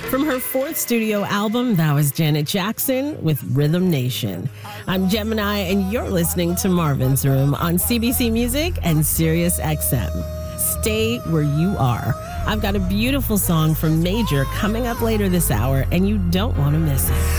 From her fourth studio album, that was Janet Jackson with Rhythm Nation. I'm Gemini, and you're listening to Marvin's Room on CBC Music and Sirius XM. Stay where you are. I've got a beautiful song from Major coming up later this hour, and you don't want to miss it.